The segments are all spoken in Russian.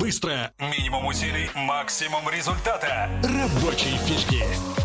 Быстро. Минимум усилий, максимум результата. Рабочие фишки.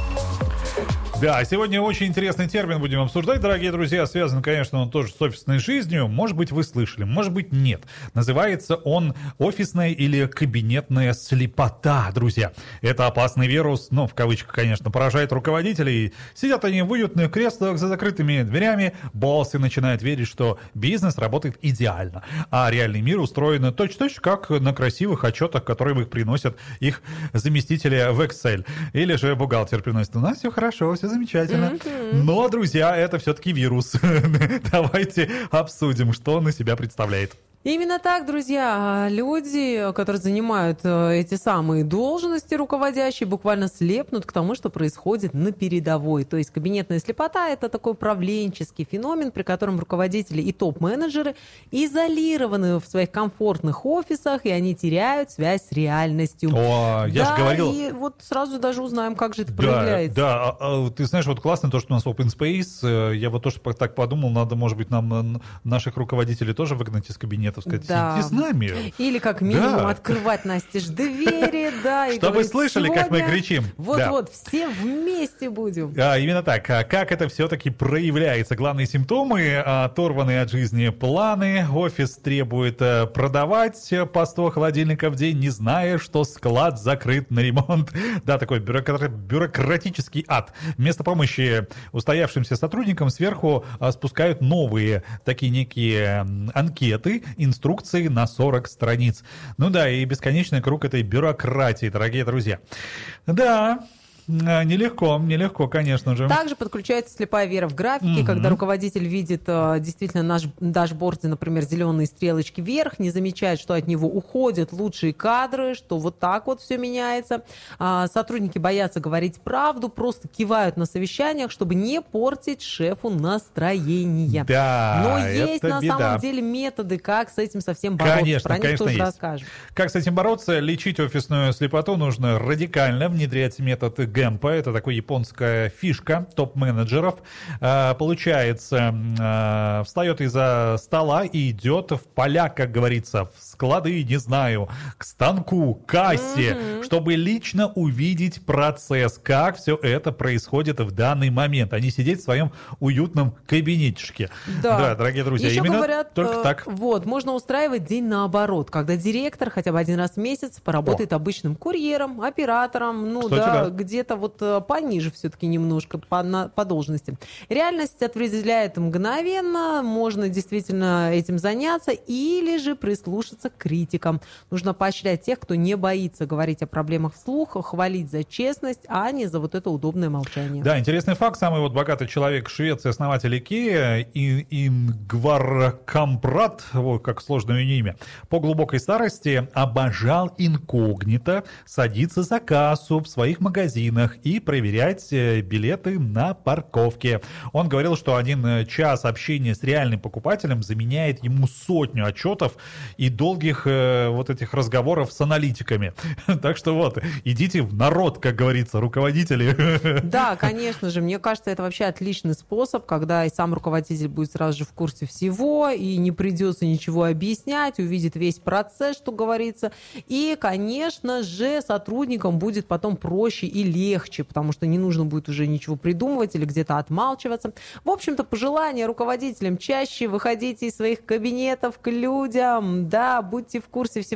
Да, сегодня очень интересный термин будем обсуждать, дорогие друзья. Связан, конечно, он тоже с офисной жизнью. Может быть, вы слышали, может быть, нет. Называется он офисная или кабинетная слепота, друзья. Это опасный вирус, в кавычках, конечно, поражает руководителей. Сидят они в уютных креслах за закрытыми дверями. Боссы начинают верить, что бизнес работает идеально. А реальный мир устроен точно-точно, как на красивых отчетах, которые их приносят их заместители в Excel. Или же бухгалтер приносит: у нас все хорошо, все замечательно. Но, друзья, это все-таки вирус. Давайте обсудим, что он из себя представляет. Именно так, друзья, люди, которые занимают эти самые должности руководящие, буквально слепнут к тому, что происходит на передовой. То есть кабинетная слепота – это такой управленческий феномен, при котором руководители и топ-менеджеры изолированы в своих комфортных офисах, и они теряют связь с реальностью. О, я же говорил... и вот сразу даже узнаем, как же это проявляется. Да, ты знаешь, вот классно то, что у нас Open Space. Я вот тоже так подумал, надо, может быть, нам наших руководителей тоже выгнать из кабинета. Сказать, да. Иди с нами. Или как минимум открывать настежь двери, да. И чтобы говорить, слышали, как мы кричим. Вот, все вместе будем. Именно так. Как это все-таки проявляется? Главные симптомы: оторванные от жизни планы, офис требует продавать по 100 холодильников в день, не зная, что склад закрыт на ремонт. Да, такой бюрократический ад. Вместо помощи устоявшимся сотрудникам сверху спускают новые такие некие анкеты, инструкции на 40 страниц. И бесконечный круг этой бюрократии, дорогие друзья. Да, нелегко, конечно же. Также подключается слепая вера в графике, когда руководитель видит действительно наш дашборд, например, зеленые стрелочки вверх, не замечает, что от него уходят лучшие кадры, что вот так вот все меняется. Сотрудники боятся говорить правду, просто кивают на совещаниях, чтобы не портить шефу настроение. Да, но есть это на беда. самом деле методы, как с этим совсем бороться. Конечно, Про них тоже есть. расскажем. Как с этим бороться? Лечить офисную слепоту нужно радикально внедрять метод Гэмпа. Это такая японская фишка топ-менеджеров. Получается, встает из-за стола и идет в поля, как говорится, в склады, не знаю, к станку, к кассе, чтобы лично увидеть процесс, как все это происходит в данный момент, а не сидеть в своем уютном кабинетишке. Да, дорогие друзья, еще именно говорят, только так. можно устраивать день наоборот, когда директор хотя бы один раз в месяц поработает обычным курьером, оператором, где-то вот пониже все-таки немножко по должности. Реальность отрезвляет мгновенно, можно действительно этим заняться или же прислушаться к критикам. Нужно поощрять тех, кто не боится говорить о проблемах вслух, хвалить за честность, а не за вот это удобное молчание. Да, интересный факт. Самый богатый человек в Швеции, основатель IKEA, Ингвар Кампрад, как сложное имя, по глубокой старости обожал инкогнито садиться за кассу в своих магазинах и проверять билеты на парковке. Он говорил, что 1 час общения с реальным покупателем заменяет ему 100 отчетов и долгих вот этих разговоров с аналитиками. Так что идите в народ, как говорится, руководители. Да, конечно же. Мне кажется, это вообще отличный способ, когда и сам руководитель будет сразу же в курсе всего, и не придется ничего объяснять, увидит весь процесс, что говорится. И, конечно же, сотрудникам будет потом проще и легче, потому что не нужно будет уже ничего придумывать или где-то отмалчиваться. В общем-то, пожелание руководителям: чаще выходите из своих кабинетов к людям, да, будьте в курсе всего.